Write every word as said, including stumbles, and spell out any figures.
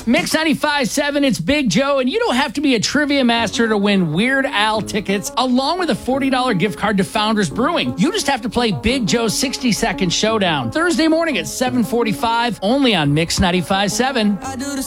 Mix ninety-five point seven, it's Big Joe, and you don't have to be a trivia master to win Weird Al tickets, along with a forty dollars gift card to Founders Brewing. You just have to play Big Joe's sixty second Showdown, Thursday morning at seven forty-five, only on Mix ninety-five point seven.